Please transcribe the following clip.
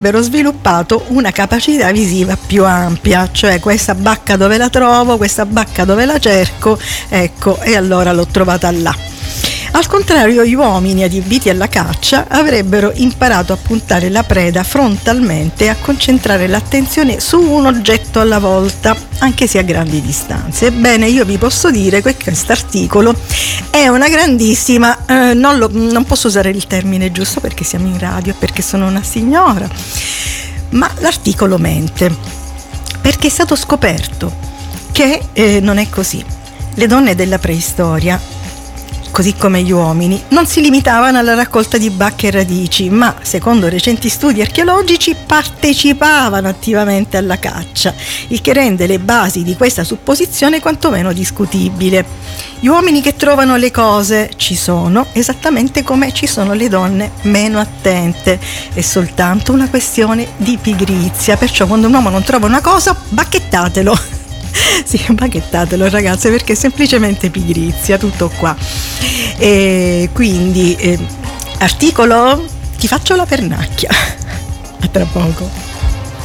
avrebbero sviluppato una capacità visiva più ampia, cioè questa bacca dove la trovo, questa bacca dove la cerco, ecco, e allora l'ho trovata là. Al contrario, gli uomini adibiti alla caccia avrebbero imparato a puntare la preda frontalmente e a concentrare l'attenzione su un oggetto alla volta, anche se a grandi distanze. Ebbene, io vi posso dire che questo articolo è una grandissima, non posso usare il termine giusto perché siamo in radio, perché sono una signora, ma l'articolo mente, perché è stato scoperto che non è così. Le donne della preistoria, così come gli uomini, non si limitavano alla raccolta di bacche e radici, ma, secondo recenti studi archeologici, partecipavano attivamente alla caccia, il che rende le basi di questa supposizione quantomeno discutibile. Gli uomini che trovano le cose ci sono, esattamente come ci sono le donne meno attente. È soltanto una questione di pigrizia, perciò quando un uomo non trova una cosa, bacchettatelo. Sì, bacchettatelo ragazze, perché è semplicemente pigrizia, tutto qua. E quindi articolo, ti faccio la pernacchia. A tra poco.